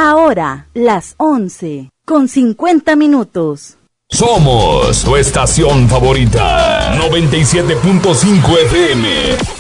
Ahora, las 11:50. Somos tu estación favorita, 97.5 FM.